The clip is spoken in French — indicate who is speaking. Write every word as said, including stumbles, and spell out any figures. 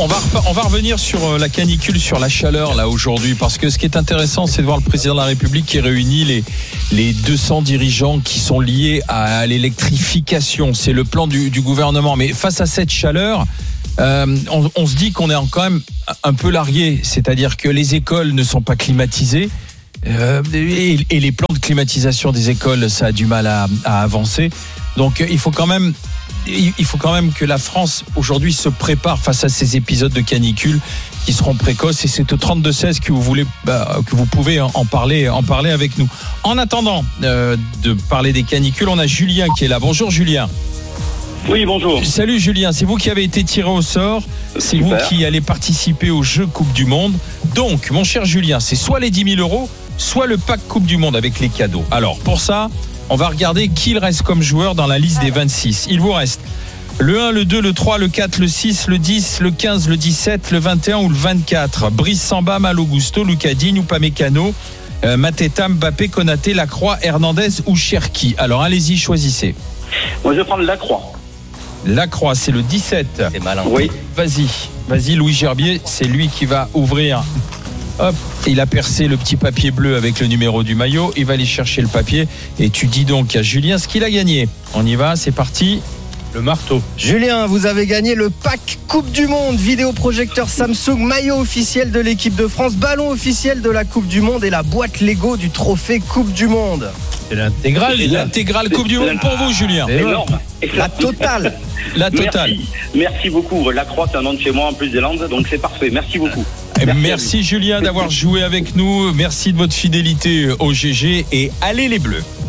Speaker 1: on va on va revenir sur la canicule, sur la chaleur là aujourd'hui, parce que ce qui est intéressant, c'est de voir le président de la République qui réunit les les deux cents dirigeants qui sont liés à l'électrification. C'est le plan du, du gouvernement. Mais face à cette chaleur, euh, on, on se dit qu'on est quand même un peu largué, c'est-à-dire que les écoles ne sont pas climatisées. Euh, et, et les plans de climatisation des écoles, ça a du mal à, à avancer. Donc il faut quand même il faut quand même que la France aujourd'hui se prépare face à ces épisodes de canicule qui seront précoces, et c'est au trente-deux seize que vous voulez bah, que vous pouvez en parler en parler avec nous. En attendant euh, de parler des canicules, on a Julien qui est là. Bonjour Julien.
Speaker 2: Oui, bonjour.
Speaker 1: Salut Julien, c'est vous qui avez été tiré au sort, c'est
Speaker 2: Super.
Speaker 1: Vous qui allez participer au jeu Coupe du Monde. Donc mon cher Julien, c'est soit les dix mille euros, soit le pack Coupe du Monde avec les cadeaux. Alors pour ça, on va regarder qui il reste comme joueur dans la liste des vingt-six. Il vous reste le un, le deux, le trois, le quatre, le six, le dix, le quinze, le dix-sept, le vingt et un ou le vingt-quatre. Brice Samba, Malo Gusto, Lucas Digne, Upamecano, euh, Mateta, Mbappé, Konaté, Lacroix, Hernandez ou Cherki. Alors allez-y, choisissez.
Speaker 2: Moi je vais prendre Lacroix.
Speaker 1: Lacroix, c'est le dix-sept.
Speaker 3: C'est malin.
Speaker 2: Oui.
Speaker 1: Vas-y, vas-y Louis Gerbier, c'est lui qui va ouvrir. Hop, il a percé le petit papier bleu avec le numéro du maillot. Il va aller chercher le papier et tu dis donc à Julien ce qu'il a gagné. On y va, c'est parti. Le marteau.
Speaker 3: Julien, vous avez gagné le pack Coupe du Monde, vidéoprojecteur Samsung, maillot officiel de l'équipe de France, ballon officiel de la Coupe du Monde et la boîte Lego du trophée Coupe du Monde.
Speaker 1: C'est l'intégrale, l'intégrale Coupe du Monde pour vous Julien.
Speaker 2: Énorme.
Speaker 3: La totale.
Speaker 1: La totale.
Speaker 2: Merci. Merci beaucoup. Lacroix, c'est un nom de chez moi en plus des Landes, donc c'est parfait. Merci beaucoup.
Speaker 1: Merci, Merci Julien d'avoir joué avec nous. Merci de votre fidélité au G G et allez les Bleus.